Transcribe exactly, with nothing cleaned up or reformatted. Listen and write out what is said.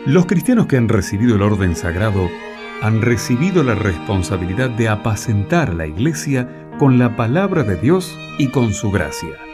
Los cristianos que han recibido el orden sagrado han recibido la responsabilidad de apacentar la Iglesia con la palabra de Dios y con su gracia.